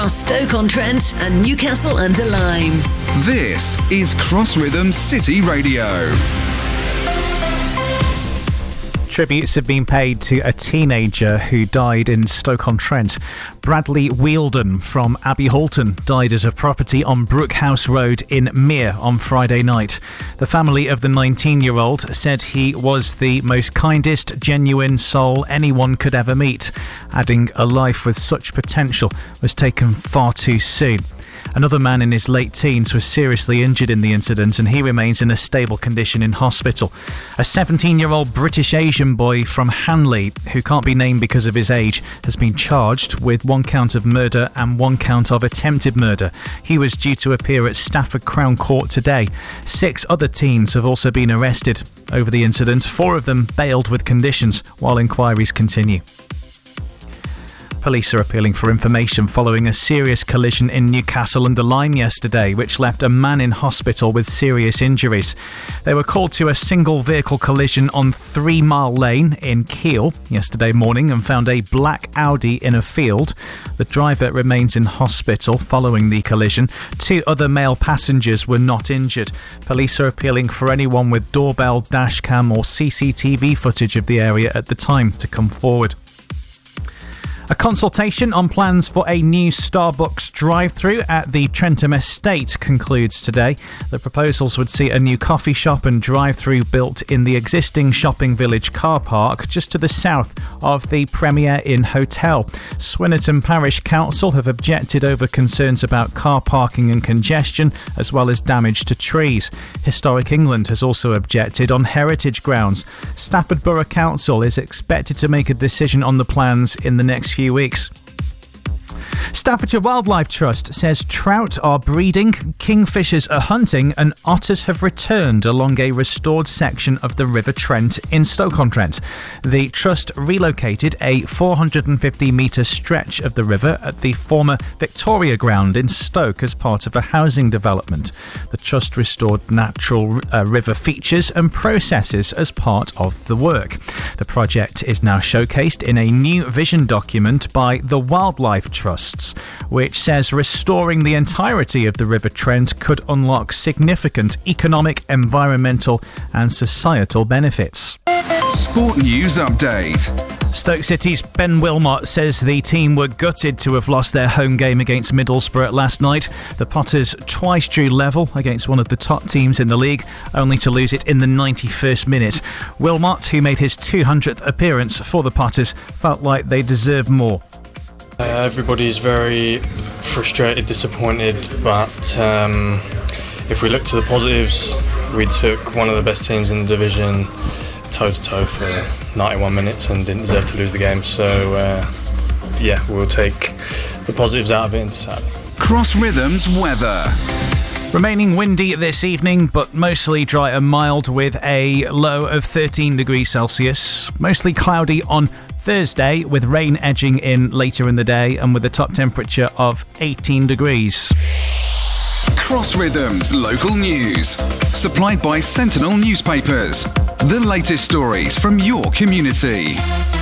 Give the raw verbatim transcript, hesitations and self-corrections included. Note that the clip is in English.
Stoke-on-Trent and Newcastle-under-Lyme. This is Cross Rhythm City Radio. Tributes have been paid to a teenager who died in Stoke-on-Trent. Bradley Wheeldon from Abbey Halton died at a property on Brookhouse Road in Mere on Friday night. The family of the nineteen-year-old said he was the most kindest, genuine soul anyone could ever meet, adding a life with such potential was taken far too soon. Another man in his late teens was seriously injured in the incident and he remains in a stable condition in hospital. A seventeen-year-old British Asian boy from Hanley, who can't be named because of his age, has been charged with one count of murder and one count of attempted murder. He was due to appear at Stafford Crown Court today. Six other teens have also been arrested over the incident, four of them bailed with conditions while inquiries continue. Police are appealing for information following a serious collision in Newcastle-under-Lyme yesterday, which left a man in hospital with serious injuries. They were called to a single vehicle collision on Three Mile Lane in Keele yesterday morning and found a black Audi in a field. The driver remains in hospital following the collision. Two other male passengers were not injured. Police are appealing for anyone with doorbell, dashcam or C C T V footage of the area at the time to come forward. A consultation on plans for a new Starbucks drive-through at the Trentham Estate concludes today. The proposals would see a new coffee shop and drive-through built in the existing shopping village car park just to the south of the Premier Inn Hotel. Swinnerton Parish Council have objected over concerns about car parking and congestion, as well as damage to trees. Historic England has also objected on heritage grounds. Stafford Borough Council is expected to make a decision on the plans in the next few weeks. Staffordshire Wildlife Trust says trout are breeding, kingfishers are hunting and otters have returned along a restored section of the River Trent in Stoke-on-Trent. The Trust relocated a four hundred fifty metre stretch of the river at the former Victoria Ground in Stoke as part of a housing development. The Trust restored natural uh, river features and processes as part of the work. The project is now showcased in a new vision document by the Wildlife Trusts, which says restoring the entirety of the River Trent could unlock significant economic, environmental and societal benefits. Sport News Update. Stoke City's Ben Wilmot says the team were gutted to have lost their home game against Middlesbrough last night. The Potters twice drew level against one of the top teams in the league, only to lose it in the ninety-first minute. Wilmot, who made his two hundredth appearance for the Potters, felt like they deserved more. Uh, everybody's very frustrated, disappointed, but um, if we look to the positives, we took one of the best teams in the division toe-to-toe for ninety-one minutes and didn't deserve to lose the game. So, uh, yeah, we'll take the positives out of it into Saturday. Cross Rhythms weather. Remaining windy this evening, but mostly dry and mild with a low of thirteen degrees Celsius. Mostly cloudy on Thursday with rain edging in later in the day and with a top temperature of eighteen degrees. Cross Rhythms local news. Supplied by Sentinel Newspapers. The latest stories from your community.